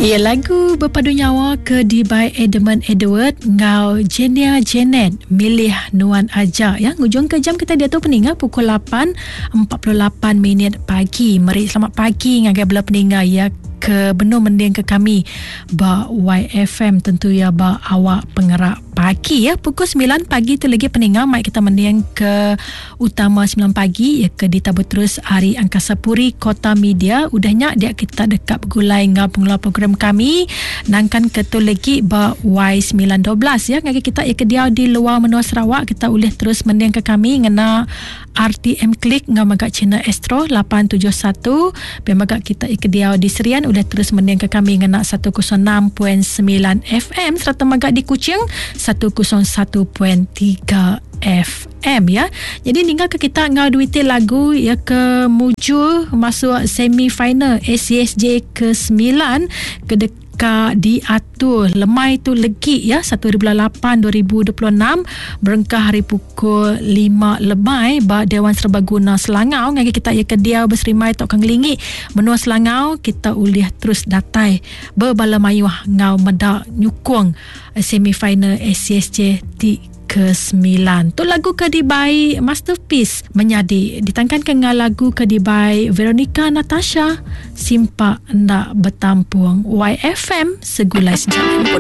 Ya, lagu berpadu nyawa ke by Edmund Edward ngau Jenia Janet milih Nuan Aja ya. Ngujung ke jam kita dia tu peninga pukul 8.48 pagi. Mari selamat pagi ngagai bela peninga ya ke benar mending ke kami ba YFM tentu ya ba awak pengerak pagi ya pukul 9 pagi tu lagi peninga mai kita mending ke utama 9 pagi ya ke Dita Berterus Hari Angkasa Puri Kota Media udahnya dia kita dekat bergulai ngau pengelola program kami nangkan ke tu lagi ba Y912 ya ngagi kita ya ke dia di luar menua Sarawak kita boleh terus mending ke kami ngena RTM Klik ngau magak China Astro 871 biar magak kita ya ke dia di Serian udah terus mending ke kami ngena 106.9 FM serta magak di Kuching 101.3 FM ya. Jadi tinggal ke kita ngau duiti lagu ya ke muju masuk semi final ACSJ ke-9 ke dekat diatur lemai tu legi ya 1/8/2026 berengkah hari pukul 5 lebay ba Dewan Serbaguna Selangau ngagi kita ya ke dia berserimai tok kanglingi menua Selangau kita ulih terus datai berbala mayuh ngau medak nyukung semi final ACSJ di ke-9 tu lagu kedibai Masterpiece menyadi ditangkan ke lagu kedibai Veronica Natasha Simpak Ndak Bertampung YFM segulai sejarah.